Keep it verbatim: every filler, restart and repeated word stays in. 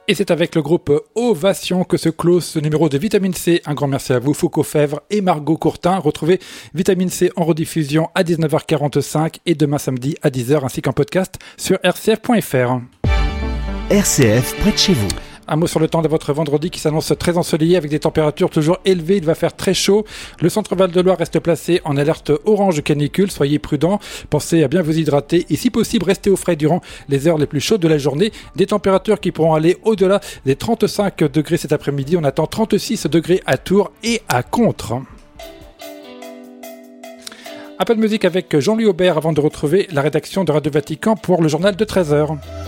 Et c'est avec le groupe Ovation que se close ce numéro de Vitamine C. Un grand merci à vous, Foucault Fèvre et Margot Courtin. Retrouvez Vitamine C en rediffusion à dix-neuf heures quarante-cinq et demain samedi à dix heures, ainsi qu'en podcast sur r c f point f r. R C F, près de chez vous. Un mot sur le temps de votre vendredi qui s'annonce très ensoleillé avec des températures toujours élevées. Il va faire très chaud. Le centre Val-de-Loire reste placé en alerte orange canicule. Soyez prudents. Pensez à bien vous hydrater et si possible, restez au frais durant les heures les plus chaudes de la journée. Des températures qui pourront aller au-delà des trente-cinq degrés cet après-midi. On attend trente-six degrés à Tours et à Contres. Un peu de musique avec Jean-Louis Aubert avant de retrouver la rédaction de Radio Vatican pour le journal de treize heures.